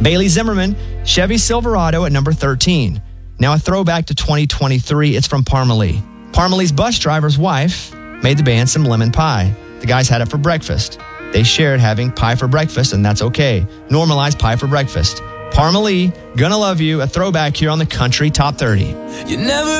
Bailey Zimmerman, Chevy Silverado at number 13. Now a throwback to 2023. It's from Parmalee. Parmalee's bus driver's wife made the band some lemon pie. The guys had it for breakfast. They shared having pie for breakfast, and that's okay. Normalize pie for breakfast. Parmalee, Gonna Love You, a throwback here on the Country Top 30. You never